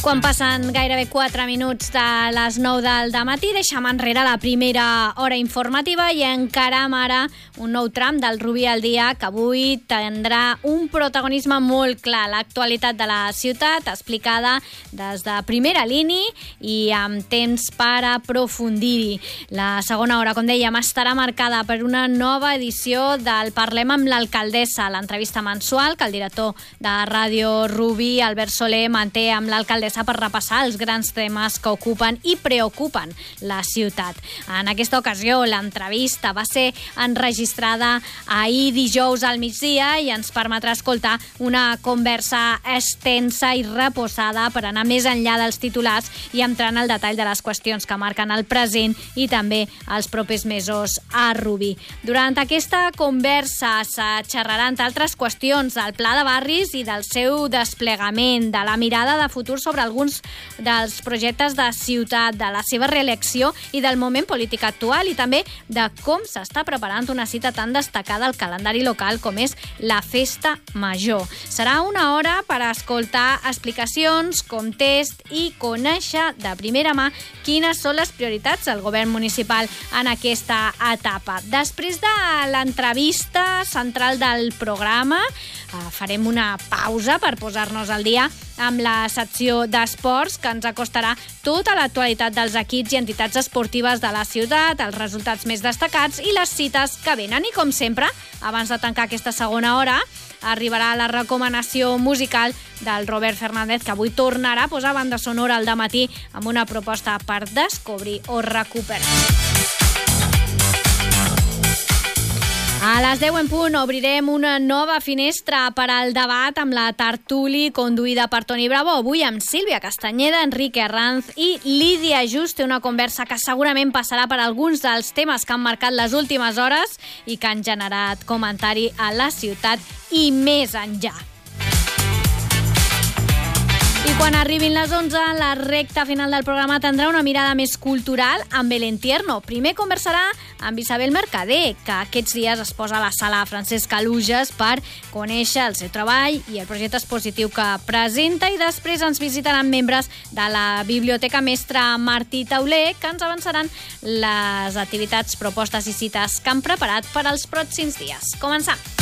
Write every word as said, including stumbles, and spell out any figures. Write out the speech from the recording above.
Quan passen gairebé quatre minuts de les nou del dematí, deixem enrere la primera hora informativa i encaram ara un nou tram del Rubí al dia que avui tindrà un protagonisme molt clar. L'actualitat de la ciutat explicada des de primera línia i amb temps per aprofundir-hi. La segona hora, com dèiem, estarà marcada per una nova edició del Parlem amb l'alcaldessa, l'entrevista mensual que el director de Ràdio Rubí, Albert Soler, manté amb l'alcaldessa per repassar els grans temes que ocupen i preocupen la ciutat. En aquesta ocasió, l'entrevista va ser enregistrada ahir dijous al migdia i ens permetrà escoltar una conversa extensa i reposada per anar més enllà dels titulars i entrar en el detall de les qüestions que marquen el present i també els propers mesos a Rubí. Durant aquesta conversa se xerrarà, entre altres qüestions, del pla de barris i del seu desplegament, de la mirada de futur sobre alguns dels projectes de ciutat, de la seva reelecció i del moment polític actual i també de com s'està preparant una cita tan destacada al calendari local com és la Festa Major. Serà una hora per escoltar explicacions, context i conèixer de primera mà quines són les prioritats del govern municipal en aquesta etapa. Després de l'entrevista central del programa, farem una pausa per posar-nos al dia amb la secció d'esports que ens acostarà tota l'actualitat dels equips i entitats esportives de la ciutat, els resultats més destacats i les cites que venen. I com sempre, abans de tancar aquesta segona hora, arribarà la recomanació musical del Robert Fernández, que avui tornarà a posar banda sonora al dematí amb una proposta per descobrir o recuperar. A les deu en punt obrirem una nova finestra per al debat amb la tertúlia conduïda per Toni Bravo. Avui amb Sílvia Castanyeda, Enrique Arranz i Lídia Just. Una conversa que segurament passarà per alguns dels temes que han marcat les últimes hores i que han generat comentari a la ciutat i més enllà. I quan arribin les onze, la recta final del programa tindrà una mirada més cultural amb Belén Tierno. Primer conversarà amb Isabel Mercader, que aquests dies es posa a la sala Francesc Alujas per conèixer el seu treball i el projecte expositiu que presenta, i després ens visitaran membres de la Biblioteca Mestre Martí Tauler, que ens avançaran les activitats, propostes i cites que han preparat per als pròxims dies. Començam!